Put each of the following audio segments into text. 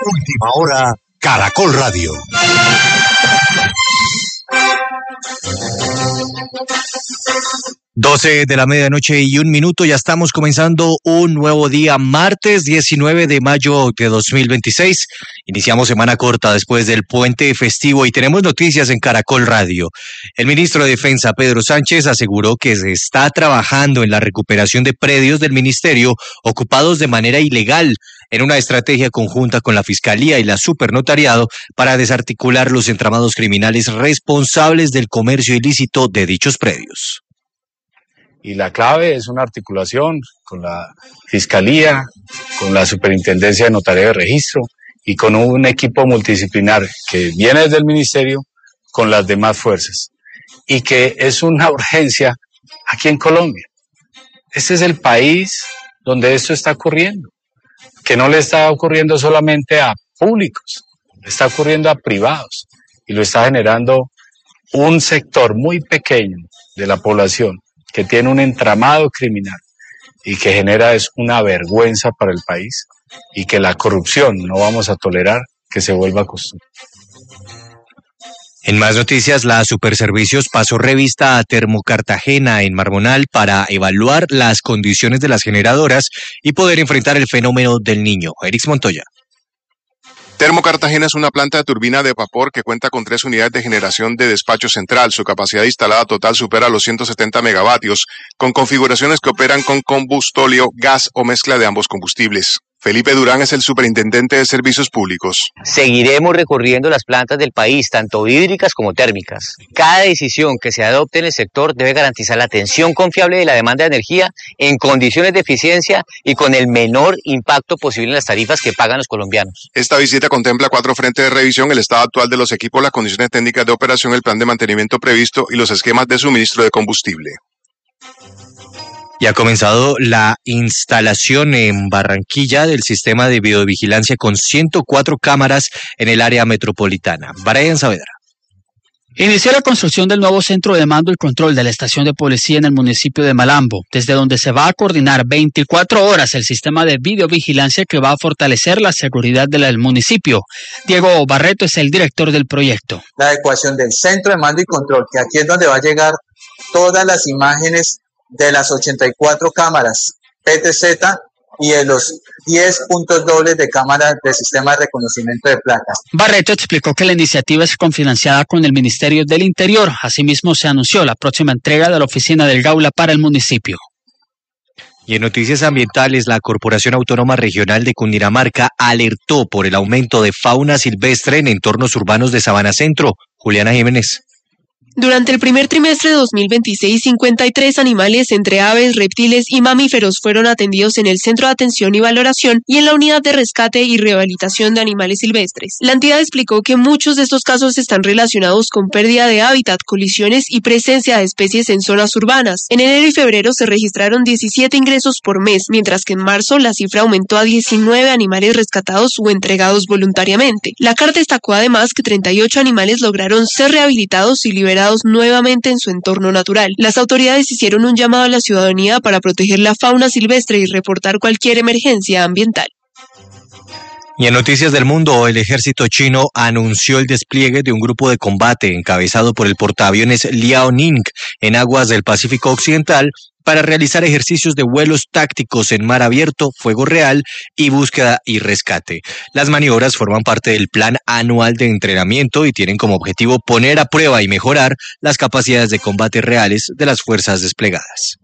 Última hora, Caracol Radio. Doce de la medianoche y 1 minuto, ya estamos comenzando un nuevo día, martes 19 de mayo de 2026. Iniciamos semana corta después del puente festivo y tenemos noticias en Caracol Radio. El ministro de Defensa, Pedro Sánchez, aseguró que se está trabajando en la recuperación de predios del ministerio ocupados de manera ilegal en una estrategia conjunta con la Fiscalía y la Supernotariado para desarticular los entramados criminales responsables del comercio ilícito de dichos predios. Y la clave es una articulación con la Fiscalía, con la Superintendencia de Notaría de Registro y con un equipo multidisciplinar que viene desde el Ministerio con las demás fuerzas. Y que es una urgencia aquí en Colombia. Este es el país donde esto está ocurriendo, que no le está ocurriendo solamente a públicos, le está ocurriendo a privados y lo está generando un sector muy pequeño de la población que tiene un entramado criminal y que genera es una vergüenza para el país y que la corrupción no vamos a tolerar que se vuelva costumbre. En más noticias, la Superservicios pasó revista a Termocartagena en Marmonal para evaluar las condiciones de las generadoras y poder enfrentar el fenómeno del Niño. Erix Montoya. Termocartagena es una planta de turbina de vapor que cuenta con 3 unidades de generación de despacho central. Su capacidad instalada total supera los 170 megavatios, con configuraciones que operan con combustóleo, gas o mezcla de ambos combustibles. Felipe Durán es el superintendente de Servicios Públicos. Seguiremos recorriendo las plantas del país, tanto hídricas como térmicas. Cada decisión que se adopte en el sector debe garantizar la atención confiable de la demanda de energía en condiciones de eficiencia y con el menor impacto posible en las tarifas que pagan los colombianos. Esta visita contempla 4 frentes de revisión: el estado actual de los equipos, las condiciones técnicas de operación, el plan de mantenimiento previsto y los esquemas de suministro de combustible. Y ha comenzado la instalación en Barranquilla del sistema de videovigilancia con 104 cámaras en el área metropolitana. Brian Saavedra. Inició la construcción del nuevo centro de mando y control de la estación de policía en el municipio de Malambo, desde donde se va a coordinar 24 horas el sistema de videovigilancia que va a fortalecer la seguridad del municipio. Diego Barreto es el director del proyecto. La adecuación del centro de mando y control, que aquí es donde va a llegar todas las imágenes de las 84 cámaras PTZ y de los 10 puntos dobles de cámaras de sistema de reconocimiento de placas. Barreto explicó que la iniciativa es cofinanciada con el Ministerio del Interior. Asimismo, se anunció la próxima entrega de la oficina del Gaula para el municipio. Y en noticias ambientales, la Corporación Autónoma Regional de Cundinamarca alertó por el aumento de fauna silvestre en entornos urbanos de Sabana Centro. Juliana Jiménez. Durante el primer trimestre de 2026, 53 animales entre aves, reptiles y mamíferos fueron atendidos en el Centro de Atención y Valoración y en la Unidad de Rescate y Rehabilitación de Animales Silvestres. La entidad explicó que muchos de estos casos están relacionados con pérdida de hábitat, colisiones y presencia de especies en zonas urbanas. En enero y febrero se registraron 17 ingresos por mes, mientras que en marzo la cifra aumentó a 19 animales rescatados o entregados voluntariamente. La CAR destacó además que 38 animales lograron ser rehabilitados y liberados nuevamente en su entorno natural. Las autoridades hicieron un llamado a la ciudadanía para proteger la fauna silvestre y reportar cualquier emergencia ambiental. Y en noticias del mundo, el ejército chino anunció el despliegue de un grupo de combate encabezado por el portaaviones Liaoning en aguas del Pacífico Occidental para realizar ejercicios de vuelos tácticos en mar abierto, fuego real y búsqueda y rescate. Las maniobras forman parte del plan anual de entrenamiento y tienen como objetivo poner a prueba y mejorar las capacidades de combate reales de las fuerzas desplegadas.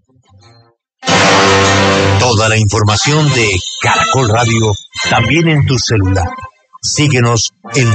Toda la información de Caracol Radio también en tu celular. Síguenos en